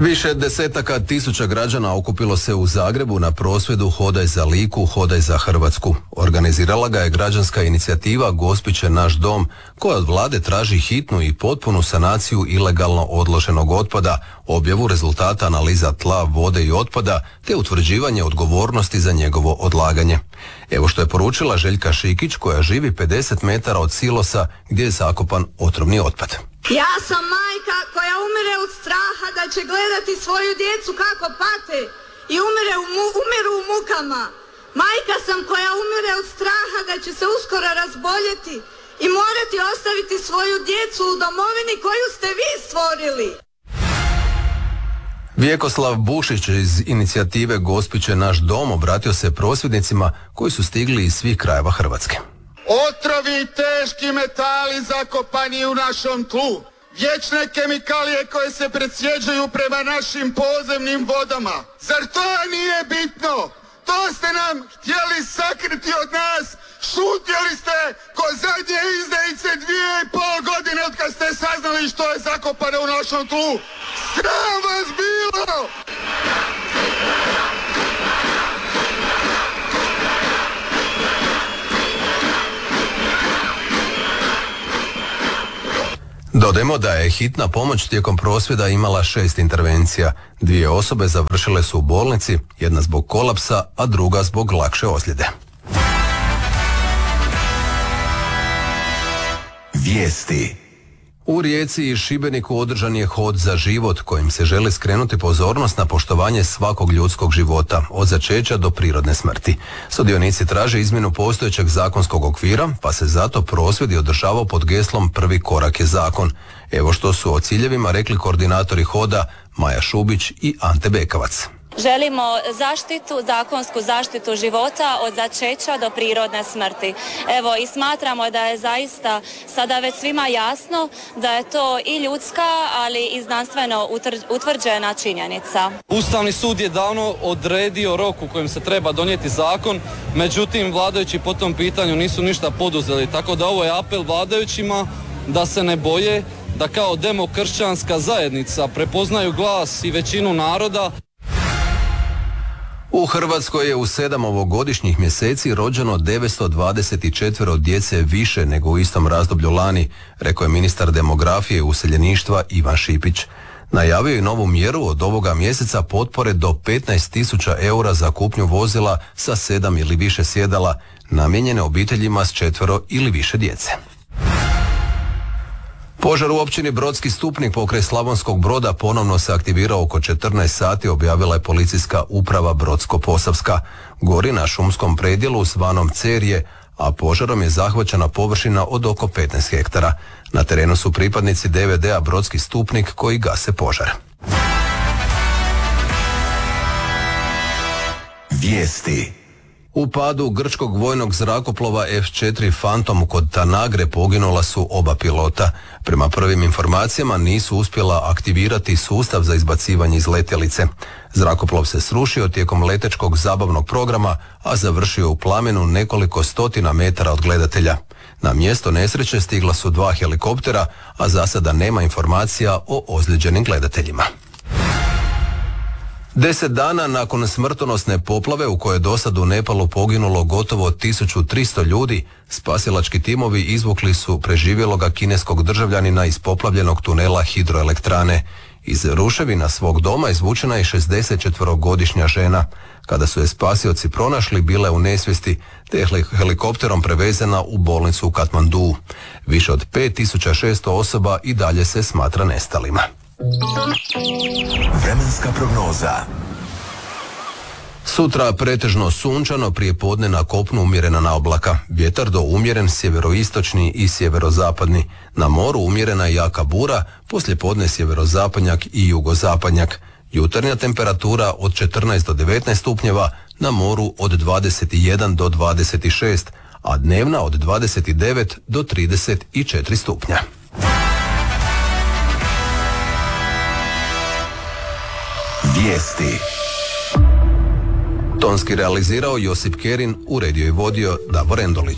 Više desetaka tisuća građana okupilo se u Zagrebu na prosvjedu Hodaj za Liku, hodaj za Hrvatsku. Organizirala ga je građanska inicijativa Gospić je naš dom, koja od vlade traži hitnu i potpunu sanaciju ilegalno odloženog otpada, objavu rezultata analiza tla, vode i otpada, te utvrđivanje odgovornosti za njegovo odlaganje. Evo što je poručila Željka Šikić, koja živi 50 metara od silosa gdje je zakopan otrovni otpad. Ja sam majka koja umire od straha da će gledati svoju djecu kako pate i umiru u mukama. Majka sam koja umire od straha da će se uskoro razboljeti i morati ostaviti svoju djecu u domovini koju ste vi stvorili. Vjekoslav Bušić iz inicijative Gospić je naš dom obratio se prosvjednicima koji su stigli iz svih krajeva Hrvatske. Otrovi i teški metali zakopani u našom tlu, vječne kemikalije koje se presjeđuju prema našim podzemnim vodama. Zar to nije bitno? To ste nam htjeli sakriti od nas, šutjeli ste ko zadnje izdajice 2,5 godine od kad ste saznali što je zakopano u našom tlu. Sram vas bilo! Dodajmo da je hitna pomoć tijekom prosvjeda imala 6 intervencija. 2 osobe završile su u bolnici, jedna zbog kolapsa, a druga zbog lakše ozljede. Vijesti. U Rijeci i Šibeniku održan je hod za život kojim se želi skrenuti pozornost na poštovanje svakog ljudskog života, od začeća do prirodne smrti. Sudionici traže izmjenu postojećeg zakonskog okvira, pa se zato prosvjed je održavao pod geslom Prvi korak je zakon. Evo što su o ciljevima rekli koordinatori hoda Maja Šubić i Ante Bekavac. Želimo zakonsku zaštitu života od začeća do prirodne smrti. Evo i smatramo da je zaista sada već svima jasno da je to i ljudska, ali i znanstveno utvrđena činjenica. Ustavni sud je davno odredio rok u kojem se treba donijeti zakon, međutim vladajući po tom pitanju nisu ništa poduzeli, tako da ovo je apel vladajućima da se ne boje, da kao demokršćanska zajednica prepoznaju glas i većinu naroda. U Hrvatskoj je u 7 ovogodišnjih mjeseci rođeno 924 djece više nego u istom razdoblju lani, rekao je ministar demografije i useljeništva Ivan Šipić. Najavio je novu mjeru od ovoga mjeseca potpore do 15.000 eura za kupnju vozila sa 7 ili više sjedala, namijenjene obiteljima s 4 ili više djece. Požar u općini Brodski Stupnik pokraj Slavonskog Broda ponovno se aktivirao oko 14 sati, objavila je policijska uprava Brodsko-Posavska. Gori na šumskom predjelu zvanom Cerje, a požarom je zahvaćena površina od oko 15 hektara. Na terenu su pripadnici DVD-a Brodski Stupnik koji gase požar. Vijesti. U padu grčkog vojnog zrakoplova F4 Phantom kod Tanagre poginula su oba pilota. Prema prvim informacijama nisu uspjela aktivirati sustav za izbacivanje iz letjelice. Zrakoplov se srušio tijekom letečkog zabavnog programa, a završio u plamenu nekoliko stotina metara od gledatelja. Na mjesto nesreće stigla su 2 helikoptera, a za sada nema informacija o ozlijeđenim gledateljima. 10 dana nakon smrtonosne poplave u kojoj je dosad u Nepalu poginulo gotovo 1300 ljudi, spasilački timovi izvukli su preživjeloga kineskog državljanina iz poplavljenog tunela hidroelektrane. Iz ruševina svog doma izvučena je 64-godišnja žena. Kada su je spasioci pronašli, bila je u nesvijesti, te je helikopterom prevezena u bolnicu u Katmanduu. Više od 5600 osoba i dalje se smatra nestalima. Vremenska prognoza. Sutra pretežno sunčano, prije podne na kopnu umjerena naoblaka. Vjetar do umjeren sjeveroistočni i sjeverozapadni. Na moru umjerena i jaka bura, poslije podne sjeverozapadnjak i jugozapadnjak. Jutarnja temperatura od 14 do 19 stupnjeva, na moru od 21 do 26, a dnevna od 29 do 34 stupnja. Vijesti. Tonski realizirao Josip Kerin, uredio i vodio Davor Endolić.